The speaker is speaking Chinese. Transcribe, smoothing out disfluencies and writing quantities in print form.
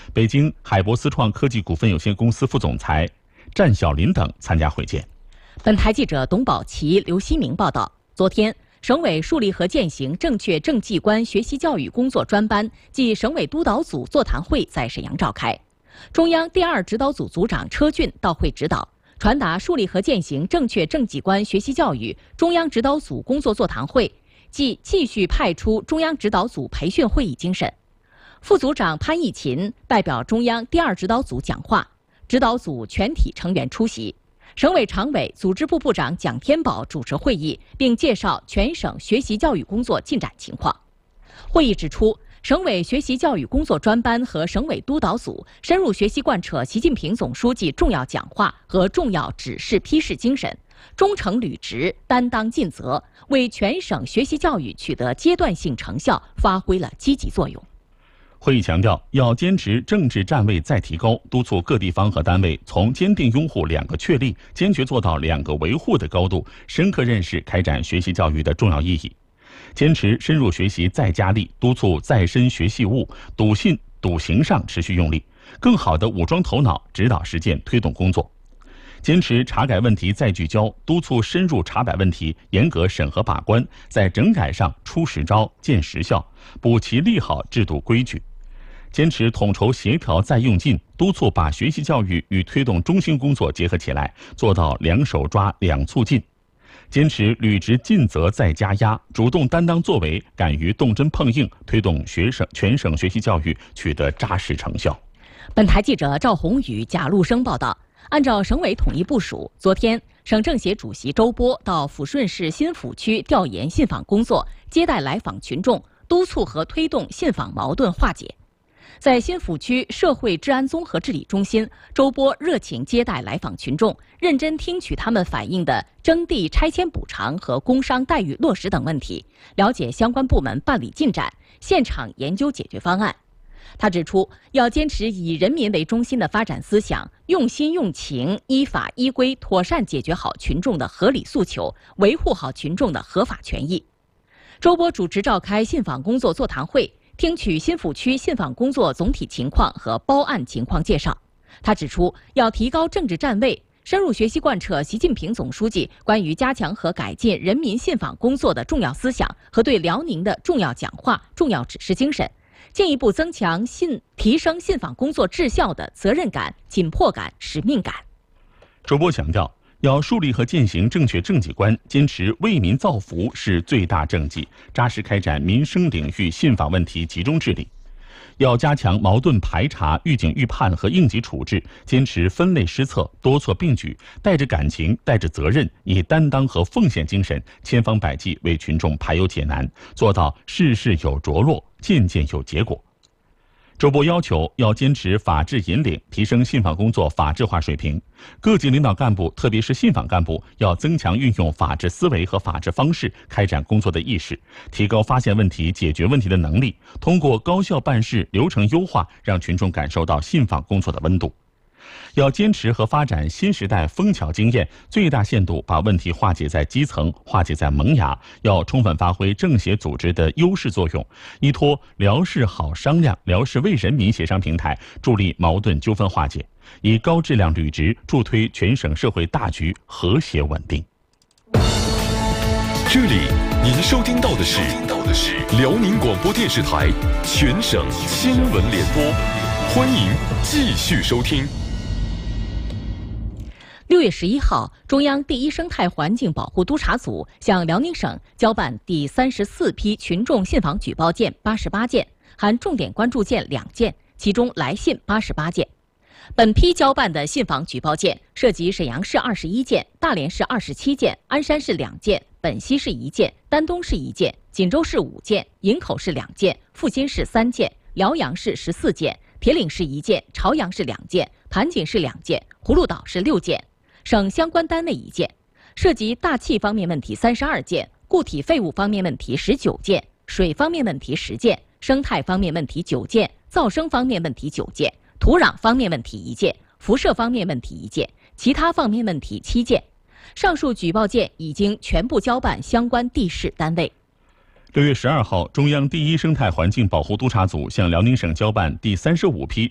北京海博思创科技股份有限公司副总裁战小林等参加会见。 本台记者董宝奇、刘希明报道，昨天，省委树立和践行正确政绩观学习教育工作专班暨省委督导组座谈会在沈阳召开。中央第2指导组组长车俊到会指导，传达树立和践行正确政绩观学习教育中央指导组工作座谈会即继续派出中央指导组培训会议精神。副组长潘义勤代表中央第2指导组讲话，指导组全体成员出席。省委常委、组织部部长蒋天宝主持会议，并介绍全省学习教育工作进展情况。会议指出，省委学习教育工作专班和省委督导组深入学习贯彻习近平总书记重要讲话和重要指示批示精神，忠诚履职、担当尽责，为全省学习教育取得阶段性成效发挥了积极作用。 会议强调，要坚持政治站位再提高，督促各地方和单位从坚定拥护2个确立，坚决做到2个维护的高度，深刻认识开展学习教育的重要意义。坚持深入学习再加力，督促再深学细悟，笃信笃行上持续用力，更好地武装头脑，指导实践推动工作。坚持查改问题再聚焦，督促深入查改问题，严格审核把关，在整改上出实招、见实效，补齐立好制度规矩。坚持统筹协调再用劲，督促把学习教育与推动中心工作结合起来，做到2手抓2促进。坚持履职尽责再加压，主动担当作为，敢于动真碰硬，推动全省学习教育取得扎实成效。 本台记者赵宏宇、贾路生报道，按照省委统一部署，昨天省政协主席周波到抚顺市新抚区调研信访工作，接待来访群众，督促和推动信访矛盾化解。在新抚区社会治安综合治理中心，周波热情接待来访群众，认真听取他们反映的征地拆迁补偿和工伤待遇落实等问题，了解相关部门办理进展，现场研究解决方案。他指出，要坚持以人民为中心的发展思想，用心用情，依法依规妥善解决好群众的合理诉求，维护好群众的合法权益。周波主持召开信访工作座谈会，听取新抚区信访工作总体情况和包案情况介绍。他指出，要提高政治站位，深入学习贯彻习近平总书记关于加强和改进人民信访工作的重要思想和对辽宁的重要讲话、重要指示精神，进一步增强提升信访工作质效的责任感、紧迫感、使命感。 周波强调，要树立和践行正确政绩观，坚持为民造福是最大政绩，扎实开展民生领域信访问题集中治理。要加强矛盾排查、预警预判和应急处置，坚持分类施策、多措并举，带着感情、带着责任，以担当和奉献精神，千方百计为群众排忧解难，做到事事有着落，件件有结果。周波要求要坚持法治引领，提升信访工作法治化水平。各级领导干部，特别是信访干部，要增强运用法治思维和法治方式开展工作的意识，提高发现问题、解决问题的能力，通过高效办事、流程优化，让群众感受到信访工作的温度。要坚持和发展新时代枫桥经验，最大限度把问题化解在基层、化解在萌芽，要充分发挥政协组织的优势作用，依托辽视好商量、辽视为人民协商平台，助力矛盾纠纷化解，以高质量履职助推全省社会大局和谐稳定。 这里您收听到的是辽宁广播电视台全省新闻联播，欢迎继续收听。 6月11号，中央第1生态环境保护督察组向辽宁省交办第34批群众信访举报件88件，含重点关注件2件，其中来信88件。本批交办的信访举报件涉及沈阳市21件、大连市27件、鞍山市2件、本溪市1件、丹东市1件、锦州市5件、营口市2件、阜新市3件、辽阳市14件、铁岭市1件、朝阳市2件、盘锦市2件、葫芦岛市6件，省相关单位1件，涉及大气方面问题32件，固体废物方面问题19件，水方面问题10件，生态方面问题9件，噪声方面问题9件，土壤方面问题1件，辐射方面问题1件，其他方面问题7件。上述举报件已经全部交办相关地市单位。 6月12号，中央第1生态环境保护督察组向辽宁省交办第35批